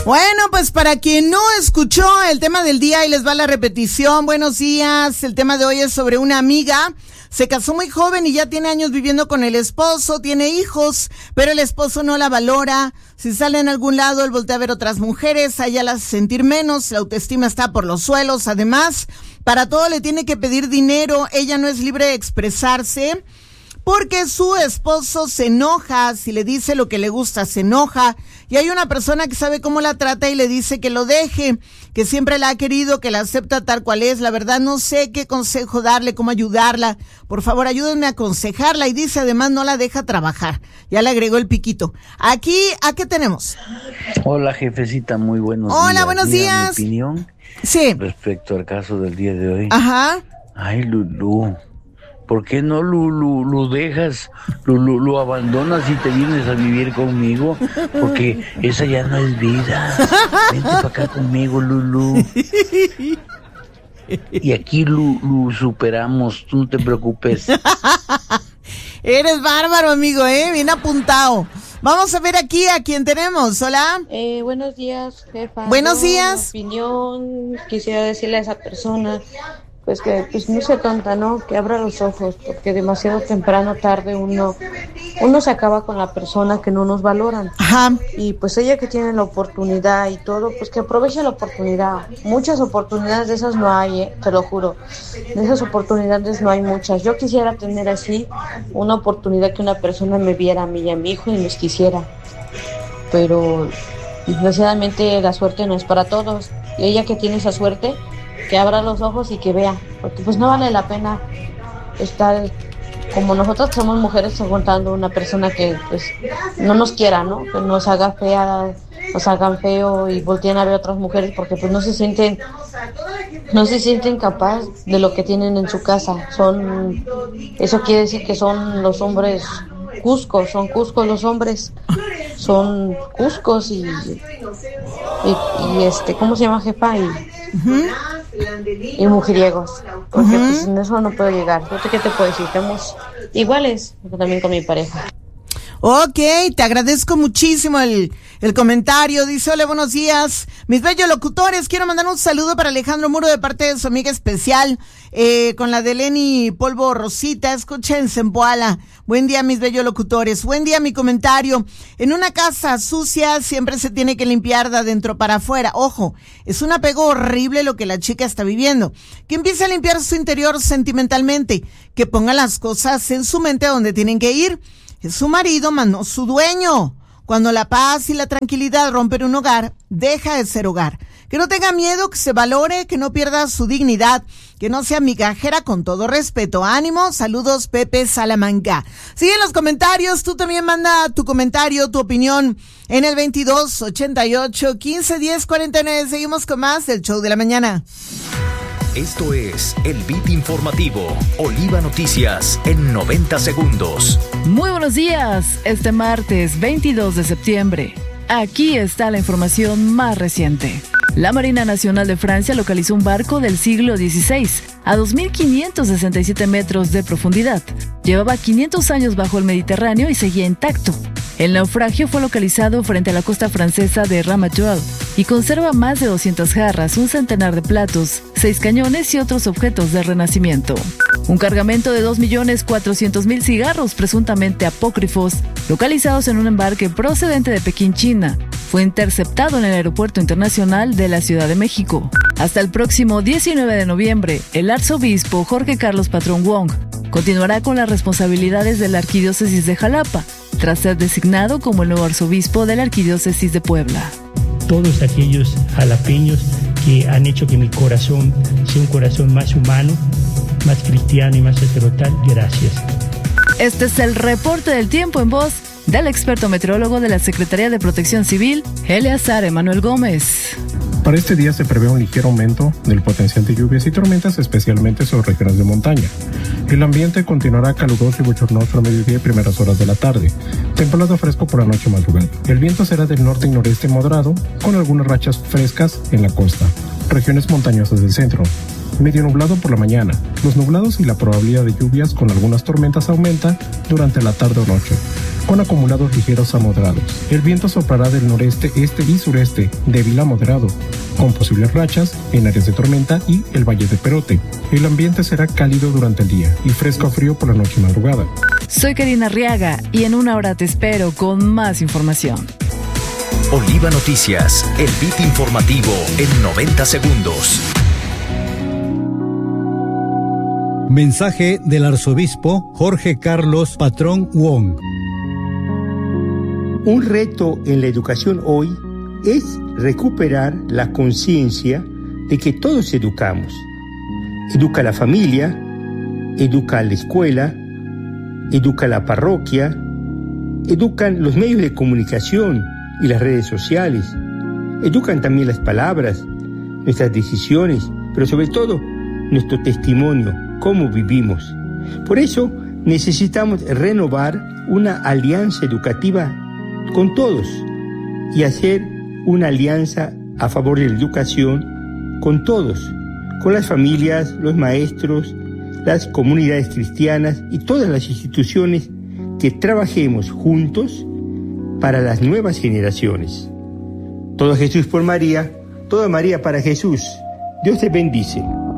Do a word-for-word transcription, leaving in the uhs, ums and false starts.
Bueno, pues para quien no escuchó el tema del día, y les va la repetición. Buenos días, el tema de hoy es sobre una amiga. Se casó muy joven y ya tiene años viviendo con el esposo, tiene hijos, pero el esposo no la valora. Si sale en algún lado, él voltea a ver otras mujeres, a ella la hace sentir menos, la autoestima está por los suelos. Además, para todo le tiene que pedir dinero, ella no es libre de expresarse, porque su esposo se enoja, si le dice lo que le gusta, se enoja. Y hay una persona que sabe cómo la trata y le dice que lo deje, que siempre la ha querido, que la acepta tal cual es. La verdad no sé qué consejo darle, cómo ayudarla. Por favor, ayúdenme a aconsejarla. Y dice, además, no la deja trabajar. Ya le agregó el piquito. Aquí, ¿a qué tenemos? Hola, jefecita, muy buenos Hola, días. Hola, buenos Mira, días. Mi opinión sí. respecto al caso del día de hoy. Ajá. Ay, Lulú, ¿por qué no lo, lo, lo dejas, lo, lo, lo abandonas y te vienes a vivir conmigo? Porque esa ya no es vida. Vente para acá conmigo, Lulú. Y aquí lo, lo superamos, tú no te preocupes. Eres bárbaro, amigo, ¿eh? Bien apuntado. Vamos a ver aquí a quién tenemos. Hola. Eh, buenos días, jefa. Buenos Yo, días. Mi opinión, quisiera decirle a esa persona, pues que pues no sea tonta, ¿no? Que abra los ojos, porque demasiado temprano, tarde, uno uno se acaba con la persona que no nos valoran. Ajá. Y pues ella que tiene la oportunidad y todo, pues que aproveche la oportunidad. Muchas oportunidades de esas no hay, ¿eh? Te lo juro. De esas oportunidades no hay muchas. Yo quisiera tener así una oportunidad que una persona me viera a mí y a mi hijo y nos quisiera. Pero desgraciadamente la suerte no es para todos. Y ella que tiene esa suerte, que abra los ojos y que vea, porque pues no vale la pena estar como nosotros somos mujeres aguantando una persona que pues no nos quiera, ¿no? Que nos haga fea, nos hagan feo y volteen a ver a otras mujeres porque pues no se sienten no se sienten capaz de lo que tienen en su casa. Son eso quiere decir que son los hombres cuscos, son cuscos los hombres, son cuscos y y, y este, ¿cómo se llama, jefa? Y uh-huh. y mujeriegos, porque uh-huh. pues en eso no puedo llegar. ¿Qué te puedo decir? Estamos iguales también con mi pareja. Ok, te agradezco muchísimo el, el comentario. Dice, hola, buenos días, mis bellos locutores. Quiero mandar un saludo para Alejandro Muro de parte de su amiga especial, eh, con la de Lenny Polvo Rosita. Escuchen Zempoala. Buen día, mis bellos locutores. Buen día, mi comentario. En una casa sucia siempre se tiene que limpiar de adentro para afuera. Ojo, es un apego horrible lo que la chica está viviendo. Que empiece a limpiar su interior sentimentalmente. Que ponga las cosas en su mente a donde tienen que ir. Es su marido, más no su dueño. Cuando la paz y la tranquilidad rompen un hogar, deja de ser hogar. Que no tenga miedo, que se valore, que no pierda su dignidad, que no sea migajera, con todo respeto. Ánimo, saludos, Pepe Salamanca. Sigue en los comentarios, tú también manda tu comentario, tu opinión en el veintidós ochenta y ocho quince diez cuarenta y nueve. Seguimos con más del show de la mañana. Esto es el Beat Informativo, Oliva Noticias en noventa segundos. Muy buenos días, este martes veintidós de septiembre. Aquí está la información más reciente. La Marina Nacional de Francia localizó un barco del siglo dieciséis a dos mil quinientos sesenta y siete metros de profundidad. Llevaba quinientos años bajo el Mediterráneo y seguía intacto. El naufragio fue localizado frente a la costa francesa de Ramajoul y conserva más de doscientas jarras, un centenar de platos, seis cañones y otros objetos del Renacimiento. Un cargamento de dos millones cuatrocientos mil cigarros presuntamente apócrifos, localizados en un embarque procedente de Pekín, China, fue interceptado en el Aeropuerto Internacional de la Ciudad de México. Hasta el próximo diecinueve de noviembre, el arzobispo Jorge Carlos Patrón Wong continuará con las responsabilidades de la Arquidiócesis de Jalapa, tras ser designado como el nuevo arzobispo de la Arquidiócesis de Puebla. Todos aquellos jalapeños que han hecho que mi corazón sea un corazón más humano, más cristiano y más sacerdotal, gracias. Este es el reporte del tiempo en voz del experto meteorólogo de la Secretaría de Protección Civil, Eleazar Emanuel Gómez. Para este día se prevé un ligero aumento del potencial de lluvias y tormentas, especialmente sobre regiones de montaña. El ambiente continuará caluroso y bochornoso a mediodía y primeras horas de la tarde. Templado fresco por la noche madrugada. El viento será del norte y noreste moderado, con algunas rachas frescas en la costa. Regiones montañosas del centro. Medio nublado por la mañana. Los nublados y la probabilidad de lluvias con algunas tormentas aumenta durante la tarde o noche, con acumulados ligeros a moderados. El viento soplará del noreste, este y sureste, débil a moderado, con posibles rachas en áreas de tormenta y el Valle de Perote. El ambiente será cálido durante el día y fresco a frío por la noche y madrugada. Soy Karina Arriaga y en una hora te espero con más información. Oliva Noticias, el beat informativo en noventa segundos. Mensaje del arzobispo Jorge Carlos Patrón Wong. Un reto en la educación hoy es recuperar la conciencia de que todos educamos. Educa la familia, educa la escuela, educa la parroquia, educan los medios de comunicación y las redes sociales, educan también las palabras, nuestras decisiones, pero sobre todo nuestro testimonio, cómo vivimos. Por eso necesitamos renovar una alianza educativa con todos y hacer una alianza a favor de la educación con todos, con las familias, los maestros, las comunidades cristianas y todas las instituciones que trabajemos juntos para las nuevas generaciones. Todo Jesús por María, toda María para Jesús. Dios te bendice.